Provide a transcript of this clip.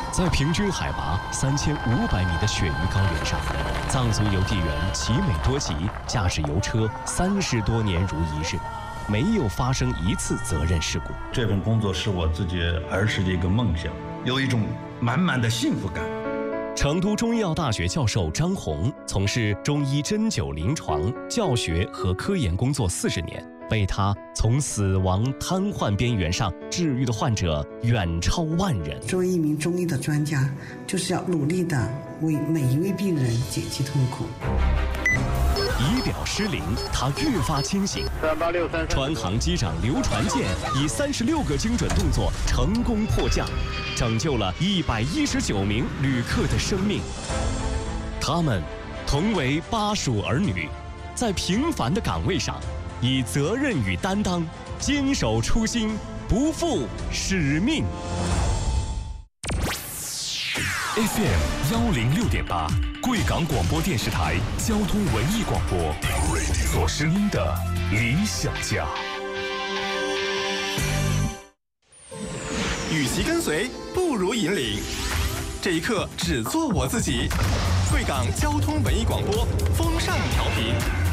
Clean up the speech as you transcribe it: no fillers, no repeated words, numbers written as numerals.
在平均海拔3500米的雪域高原上，藏族邮递员奇美多吉驾驶邮车30多年如一日，没有发生一次责任事故。 这份工作是我自己儿时的一个梦想，有一种满满的幸福感。 成都中医药大学教授张红从事中医针灸临床教学和科研工作40年，被他从死亡瘫痪边缘上治愈的患者远超万人。 作为一名中医的专家，就是要努力的为每一位病人减轻痛苦。 仪表失灵，他越发清醒。川航机长刘传健以36个精准动作成功迫降，拯救了119名旅客的生命。他们同为巴蜀儿女，在平凡的岗位上，以责任与担当，坚守初心，不负使命。 FM 106.8，贵港广播电视台交通文艺广播，做声音的理想家。 与其跟随，不如引领。这一刻，只做我自己。贵港交通文艺广播，风尚调频。